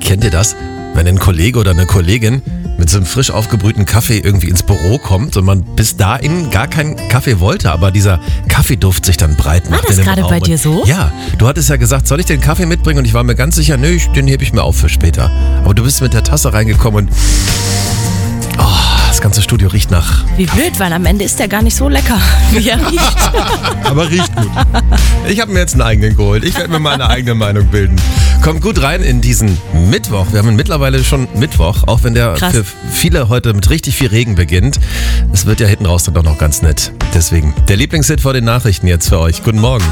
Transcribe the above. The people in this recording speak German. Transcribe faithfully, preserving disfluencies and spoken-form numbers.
Kennt ihr das? Wenn ein Kollege oder eine Kollegin mit so einem frisch aufgebrühten Kaffee irgendwie ins Büro kommt und man bis dahin gar keinen Kaffee wollte, aber dieser Kaffeeduft sich dann breit macht. War das gerade bei dir so? Ja, du hattest ja gesagt, soll ich den Kaffee mitbringen? Und ich war mir ganz sicher, nö, den hebe ich mir auf für später. Aber du bist mit der Tasse reingekommen und oh, das ganze Studio riecht nach... Wie blöd, weil am Ende ist der gar nicht so lecker, wie er riecht. Aber riecht gut. Ich habe mir jetzt einen eigenen geholt. Ich werde mir meine eigene Meinung bilden. Kommt gut rein in diesen Mittwoch. Wir haben mittlerweile schon Mittwoch, auch wenn der Krass. für viele heute mit richtig viel Regen beginnt. Es wird ja hinten raus dann doch noch ganz nett. Deswegen der Lieblingshit vor den Nachrichten jetzt für euch. Guten Morgen.